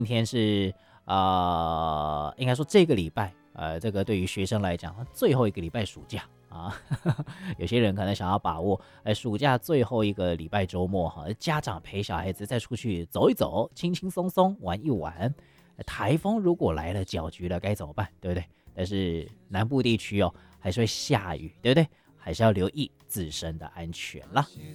今天是应该说这个礼拜，这个对于学生来讲，最后一个礼拜暑假啊，有些人可能想要把握，暑假最后一个礼拜周末哈，家长陪小孩子再出去走一走，轻轻松松玩一玩。台风如果来了，搅局了该怎么办？对不对？但是南部地区哦，还是会下雨，对不对？还是要留意自身的安全啦。